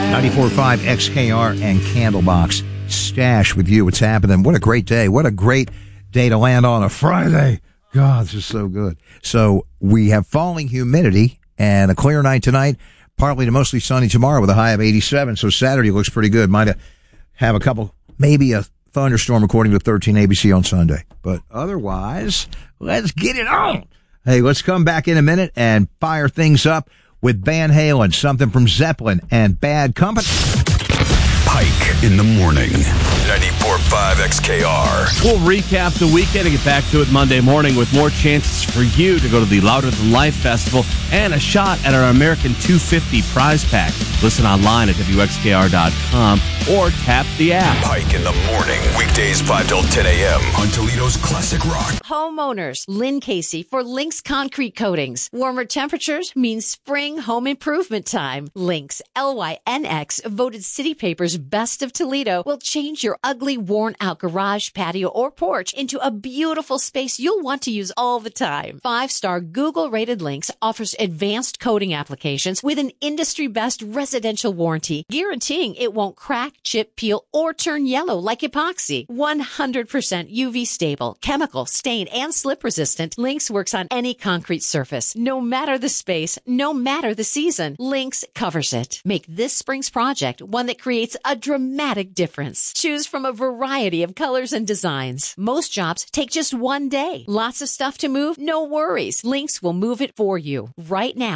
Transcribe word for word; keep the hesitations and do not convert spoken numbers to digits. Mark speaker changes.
Speaker 1: ninety-four point five X K R and Candlebox. Stash with you. What's happening? What a great day. What a great day to land on a Friday. God, this is so good. So we have falling humidity and a clear night tonight. Partly to mostly sunny tomorrow with a high of eighty-seven. So Saturday looks pretty good. Might have a couple, maybe a thunderstorm according to thirteen A B C on Sunday. But otherwise, let's get it on. Hey, let's come back in a minute and fire things up with Van Halen, something from Zeppelin, and Bad Company.
Speaker 2: Pike in the morning. ninety-four point five X K R.
Speaker 3: We'll recap the weekend and get back to it Monday morning with more chances for you to go to the Louder Than Life Festival and a shot at our American two fifty prize pack. Listen online at W X K R dot com or tap the app.
Speaker 2: Pike in the morning. Weekdays five till ten a.m. on Toledo's Classic Rock.
Speaker 4: Homeowners, Lynn Casey for Lynx Concrete Coatings. Warmer temperatures means spring home improvement time. Lynx, L Y N X, voted City Paper's Best of Toledo, will change your ugly, worn-out garage, patio, or porch into a beautiful space you'll want to use all the time. Five-star Google-rated Lynx offers advanced coating applications with an industry-best residential warranty, guaranteeing it won't crack, chip, peel, or turn yellow like epoxy. one hundred percent U V stable, chemical, stain, and slip resistant, Lynx works on any concrete surface. No matter the space, no matter the season, Lynx covers it. Make this spring's project one that creates a dramatic difference. Choose from a variety of colors and designs. Most jobs take just one day. Lots of stuff to move? No worries. Lynx will move it for you. Right now,